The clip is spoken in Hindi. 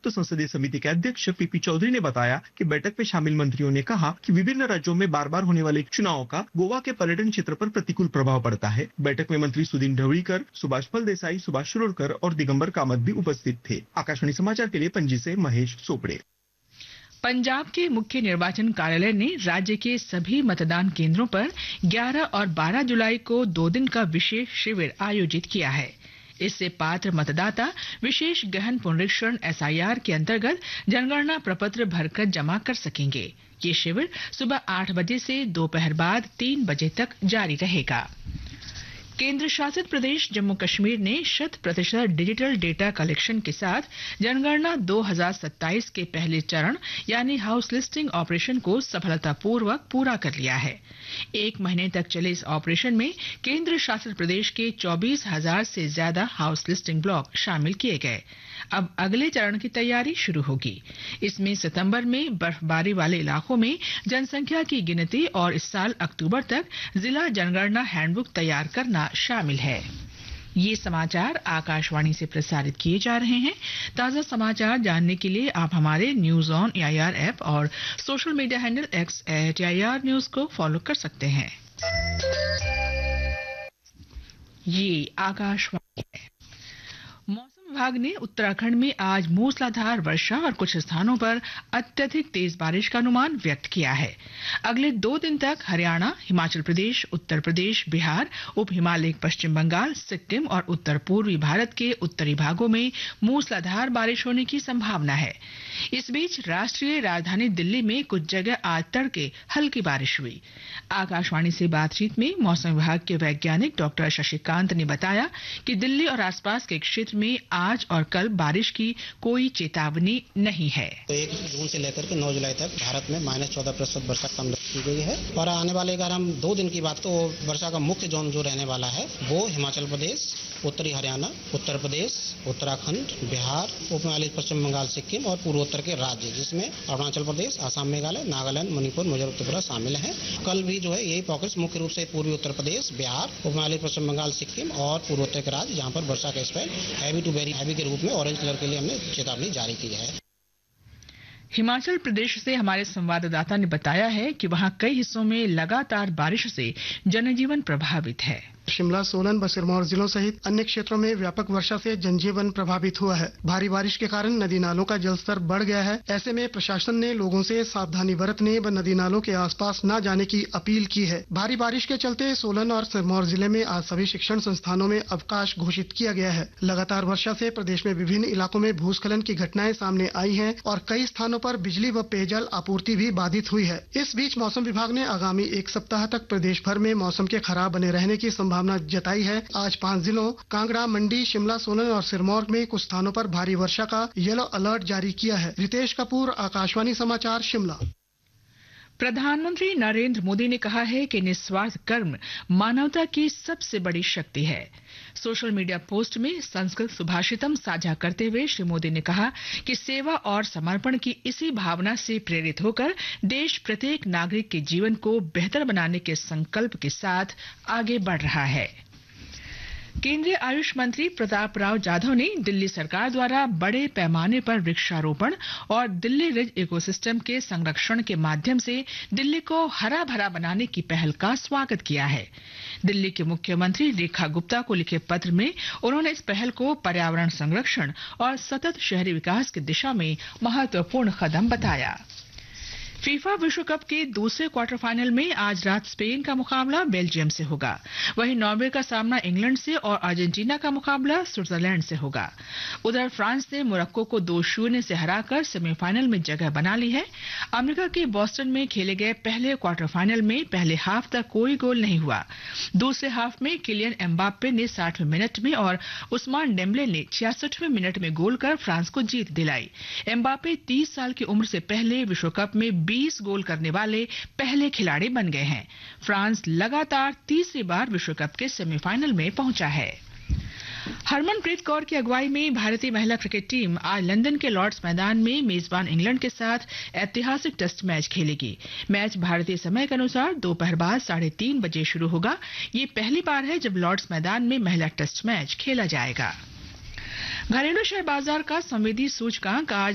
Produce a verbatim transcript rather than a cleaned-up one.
संयुक्त संसदीय समिति के अध्यक्ष पीपी चौधरी ने बताया कि बैठक में शामिल मंत्रियों ने कहा कि विभिन्न राज्यों में बार बार होने वाले चुनावों का गोवा के पर्यटन क्षेत्र पर प्रतिकूल प्रभाव पड़ता है। बैठक में मंत्री सुदीन ढवळीकर, सुभाष फलदेसाई, सुभाष शिरोडकर और दिगंबर कामत भी उपस्थित थे। आकाशवाणी समाचार के लिए पणजी से महेश सोपड़े। पंजाब के मुख्य निर्वाचन कार्यालय ने राज्य के सभी मतदान केंद्रों पर ग्यारह और बारह जुलाई को दो दिन का विशेष शिविर आयोजित किया है। इससे पात्र मतदाता विशेष गहन पुनरीक्षण एस आई आर के अंतर्गत जनगणना प्रपत्र भरकर जमा कर सकेंगे। ये शिविर सुबह आठ बजे से दोपहर बाद तीन बजे तक जारी रहेगा। केंद्र शासित प्रदेश जम्मू कश्मीर ने शत प्रतिशत डिजिटल डेटा कलेक्शन के साथ जनगणना दो हज़ार सत्ताईस के पहले चरण यानी हाउस लिस्टिंग ऑपरेशन को सफलतापूर्वक पूरा कर लिया है। एक महीने तक चले इस ऑपरेशन में केंद्र शासित प्रदेश के चौबीस हजार से ज्यादा हाउस लिस्टिंग ब्लॉक शामिल किए गए। अब अगले चरण की तैयारी शुरू होगी। इसमें सितंबर में बर्फबारी वाले इलाकों में जनसंख्या की गिनती और इस साल अक्टूबर तक जिला जनगणना हैंडबुक तैयार करना शामिल है। ये समाचार आकाशवाणी से प्रसारित किए जा रहे हैं। ताजा समाचार जानने के लिए आप हमारे news on A I R app और social media handle x eight A I R news को फॉलो कर सकते हैं। ये आकाशवाणी है। मौसम विभाग ने उत्तराखंड में आज मूसलाधार वर्षा और कुछ स्थानों पर अत्यधिक तेज बारिश का अनुमान व्यक्त किया है। अगले दो दिन तक हरियाणा, हिमाचल प्रदेश, उत्तर प्रदेश, बिहार, उप हिमालय, पश्चिम बंगाल, सिक्किम और उत्तर पूर्वी भारत के उत्तरी भागों में मूसलाधार बारिश होने की संभावना है। इस बीच राष्ट्रीय राजधानी दिल्ली में कुछ जगह आज तड़के हल्की बारिश हुई। आकाशवाणी से बातचीत में मौसम विभाग के वैज्ञानिक डॉक्टर शशिकांत ने बताया कि दिल्ली और आसपास के क्षेत्र में आज और कल बारिश की कोई चेतावनी नहीं है। तो एक जून से लेकर के नौ जुलाई तक भारत में माइनस चौदह प्रतिशत वर्षा कम की गई है और आने वाले अगर हम दो दिन की बात तो वर्षा का मुख्य जोन जो रहने वाला है वो हिमाचल प्रदेश, उत्तरी हरियाणा, उत्तर प्रदेश, उत्तराखंड, बिहार, उप हिमालय, पश्चिम बंगाल, सिक्किम और पूर्वोत्तर के राज्य जिसमें अरुणाचल प्रदेश, असम, मेघालय, नागालैंड, मणिपुर, मिजोरम, त्रिपुरा शामिल हैं। कल भी जो है यही पॉकेट्स मुख्य रूप से पूर्वी उत्तर प्रदेश, बिहार, उप हिमालय, पश्चिम बंगाल, सिक्किम और पूर्वोत्तर के राज्य जहां पर वर्षा का spell heavy to very heavy के रूप में ऑरेंज कलर के लिए हमने चेतावनी जारी की है। हिमाचल प्रदेश से हमारे संवाददाता ने बताया है कि वहां कई हिस्सों में लगातार बारिश से जनजीवन प्रभावित है। शिमला, सोलन व सिरमौर जिलों सहित अन्य क्षेत्रों में व्यापक वर्षा से जनजीवन प्रभावित हुआ है। भारी बारिश के कारण नदी नालों का जलस्तर बढ़ गया है। ऐसे में प्रशासन ने लोगों से सावधानी बरतने व नदी नालों के आसपास न जाने की अपील की है। भारी बारिश के चलते सोलन और सिरमौर जिले में आज सभी शिक्षण संस्थानों में अवकाश घोषित किया गया है। लगातार वर्षा से प्रदेश में विभिन्न इलाकों में भूस्खलन की घटनाएं सामने आई हैं और कई स्थानों पर बिजली व पेयजल आपूर्ति भी बाधित हुई है। इस बीच मौसम विभाग ने आगामी एक सप्ताह तक प्रदेश भर में मौसम के खराब बने रहने की संभावना जताई है। आज पांच जिलों कांगड़ा, मंडी, शिमला, सोलन और सिरमौर में कुछ स्थानों पर भारी वर्षा का येलो अलर्ट जारी किया है। रितेश कपूर, आकाशवाणी समाचार, शिमला। प्रधानमंत्री नरेंद्र मोदी ने कहा है कि निस्वार्थ कर्म मानवता की सबसे बड़ी शक्ति है। सोशल मीडिया पोस्ट में संस्कृत सुभाषितम साझा करते हुए श्री मोदी ने कहा कि सेवा और समर्पण की इसी भावना से प्रेरित होकर देश प्रत्येक नागरिक के जीवन को बेहतर बनाने के संकल्प के साथ आगे बढ़ रहा है। केंद्रीय आयुष मंत्री प्रताप राव जाधव ने दिल्ली सरकार द्वारा बड़े पैमाने पर वृक्षारोपण और दिल्ली रिज इकोसिस्टम के संरक्षण के माध्यम से दिल्ली को हरा भरा बनाने की पहल का स्वागत किया है। दिल्ली के मुख्यमंत्री रेखा गुप्ता को लिखे पत्र में उन्होंने इस पहल को पर्यावरण संरक्षण और सतत शहरी विकास की दिशा में महत्वपूर्ण कदम बताया। फीफा विश्व कप के दूसरे क्वार्टर फाइनल में आज रात स्पेन का मुकाबला बेल्जियम से होगा। वहीं नॉर्वे का सामना इंग्लैंड से और अर्जेंटीना का मुकाबला स्विट्जरलैंड से होगा। उधर फ्रांस ने मोरक्को को दो शून्य से हराकर सेमीफाइनल में जगह बना ली है। अमेरिका के बॉस्टन में खेले गए पहले क्वार्टर फाइनल में पहले हाफ तक कोई गोल नहीं हुआ। दूसरे हाफ में किलियन एम्बाप्पे ने साठवें मिनट में और उस्मान डेम्बले ने छियासठवें मिनट में गोल कर फ्रांस को जीत दिलाई। एम्बाप्पे तीस साल की उम्र से पहले विश्व कप में बीस गोल करने वाले पहले खिलाड़ी बन गए हैं। फ्रांस लगातार तीसरी बार विश्व कप के सेमीफाइनल में पहुंचा है। हरमनप्रीत कौर की अगुवाई में भारतीय महिला क्रिकेट टीम आज लंदन के लॉर्ड्स मैदान में मेजबान इंग्लैंड के साथ ऐतिहासिक टेस्ट मैच खेलेगी। मैच भारतीय समय के अनुसार दोपहर बाद साढ़े तीन बजे शुरू होगा। ये पहली बार है जब लॉर्ड्स मैदान में महिला टेस्ट मैच खेला जाएगा। घरेलू शेयर बाजार का संवेदी सूचकांक आज